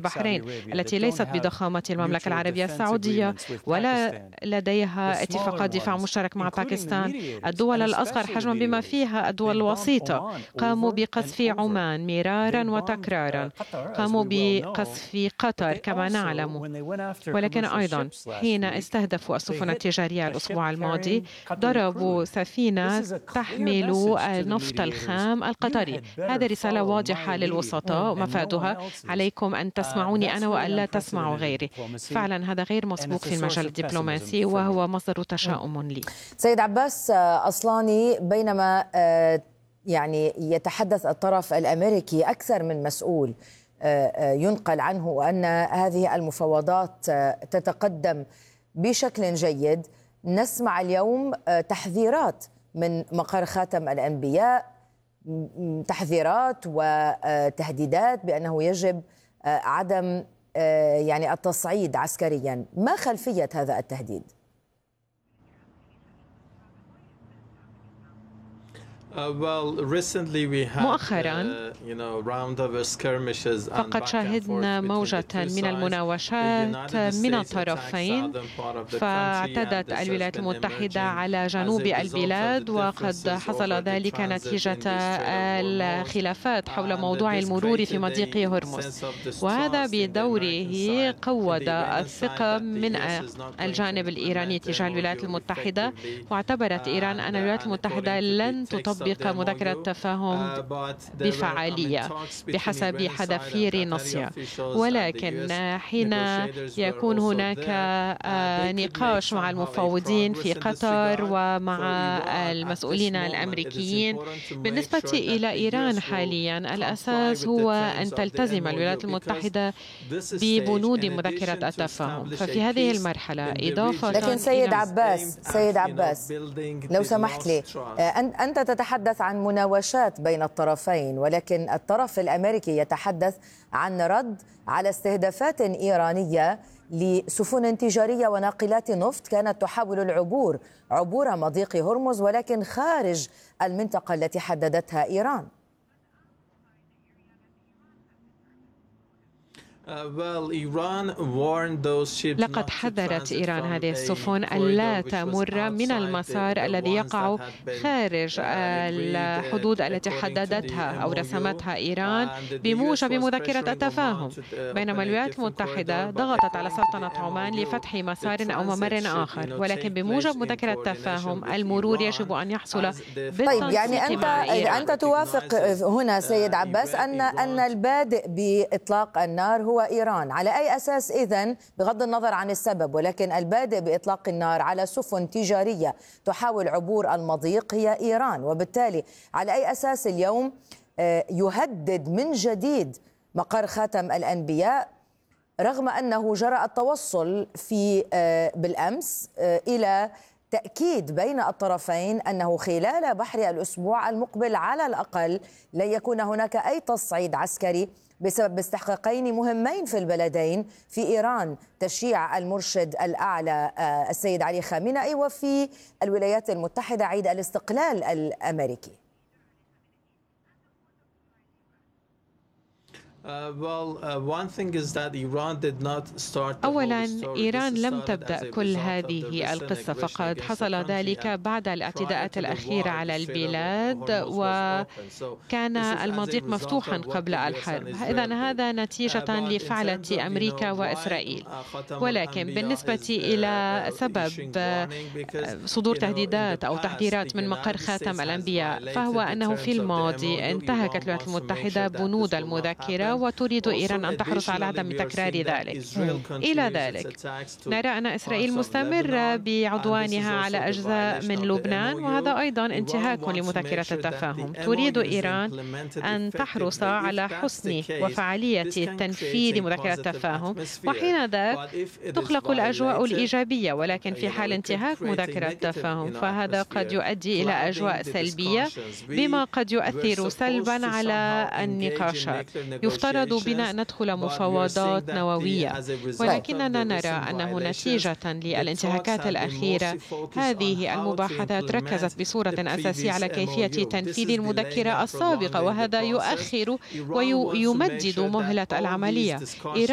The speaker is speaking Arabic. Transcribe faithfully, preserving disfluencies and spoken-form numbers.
البحرين التي ليست بضخامة المملكة العربية السعودية ولا لديها اتفاقات دفاع مشترك مع باكستان. الدول الأصغر حجما بما فيها الدول الوسيطة قاموا بقصف عمان مرارا وتكرارا، قاموا بقصف قطر كما نعلم، ولكن أيضا حين استهدفوا السفن التجارية الأسبوع الماضي ضربوا سفينة تحمل النفط الخام القطري. هذه رسالة واضحة للوسطاء مفادها عليكم أن تسمعوني أنا وألا تسمعوا غيري. فعلا هذا غير مسبوق في المجال الدبلوماسي وهو مصدر تشاؤم لي. سيد عباس أصلاني، بينما يعني يتحدث الطرف الأمريكي أكثر من مسؤول ينقل عنه أن هذه المفاوضات تتقدم بشكل جيد، نسمع اليوم تحذيرات من مقر خاتم الأنبياء، تحذيرات وتهديدات بأنه يجب عدم يعني التصعيد عسكريا. ما خلفية هذا التهديد؟ مؤخرا فقد شاهدنا موجة من المناوشات من الطرفين، فاعتدت الولايات المتحدة على جنوب البلاد، وقد حصل ذلك نتيجة الخلافات حول موضوع المرور في مضيق هرمز، وهذا بدوره قوّد الثقة من الجانب الإيراني تجاه الولايات المتحدة، واعتبرت إيران أن الولايات المتحدة لن تطبق مذكرة تفاهم بفعالية بحسب حذافير نصية. ولكن حين يكون هناك نقاش مع المفاوضين في قطر ومع المسؤولين الأمريكيين بالنسبة إلى إيران حاليا، الأساس هو أن تلتزم الولايات المتحدة ببنود مذكرة التفاهم. ففي هذه المرحلة إضافة لكن سيد عباس سيد عباس لو سمحت لي، أنت تتحدث عن مناوشات بين الطرفين، ولكن الطرف الأمريكي يتحدث عن رد على استهدافات إيرانية لسفن تجارية وناقلات نفط كانت تحاول العبور عبور مضيق هرمز، ولكن خارج المنطقة التي حددتها إيران. لقد حذرت إيران هذه السفن ألا تمر من المسار الذي يقع خارج الحدود التي حددتها أو رسمتها إيران بموجب مذكرة التفاهم، بينما الولايات المتحدة ضغطت على سلطنة عمان لفتح مسار أو ممر آخر، ولكن بموجب مذكرة التفاهم المرور يجب أن يحصل بالتنسيق. طيب يعني أنت أنت توافق هنا سيد عباس أن أن البادئ بإطلاق النار هو إيران، على أي أساس إذن بغض النظر عن السبب، ولكن البادئ بإطلاق النار على سفن تجارية تحاول عبور المضيق هي إيران، وبالتالي على أي أساس اليوم يهدد من جديد مقر خاتم الأنبياء رغم أنه جرى التوصل في بالأمس إلى تأكيد بين الطرفين أنه خلال بحر الأسبوع المقبل على الأقل لن يكون هناك أي تصعيد عسكري بسبب استحقاقين مهمين في البلدين، في إيران تشييع المرشد الأعلى السيد علي خامنئي، وفي الولايات المتحدة عيد الاستقلال الأمريكي؟ أولا، إيران لم تبدأ كل هذه القصة، فقد حصل ذلك بعد الاعتداءات الأخيرة على البلاد وكان المضيق مفتوحا قبل الحرب. إذن هذا نتيجة لفعلة أمريكا وإسرائيل. ولكن بالنسبة إلى سبب صدور تهديدات أو تحذيرات من مقر خاتم الأنبياء، فهو أنه في الماضي انتهكت الولايات المتحدة بنود المذكرة وتريد إيران أن تحرص على عدم تكرار ذلك. إلى ذلك نرى أن إسرائيل مستمرة بعدوانها على أجزاء من لبنان، وهذا أيضا انتهاك لمذكرة التفاهم. تريد إيران أن تحرص على حسن وفعالية تنفيذ مذكرة التفاهم، وحين ذاك تخلق الأجواء الإيجابية. ولكن في حال انتهاك مذكرة التفاهم فهذا قد يؤدي إلى أجواء سلبية بما قد يؤثر سلبا على النقاشات. يفترض بنا أن ندخل مفاوضات نووية، ولكننا نرى أنه نتيجة للانتهاكات الأخيرة هذه المباحثات ركزت بصورة أساسية على كيفية تنفيذ المذكرة السابقة، وهذا يؤخر ويمدد مهلة العملية.